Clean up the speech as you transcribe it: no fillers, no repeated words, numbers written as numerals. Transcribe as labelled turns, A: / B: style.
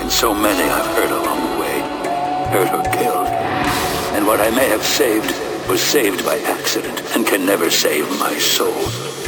A: And so many I've hurt along the way, hurt or killed. And what I may have saved was saved by accident and can never save my soul.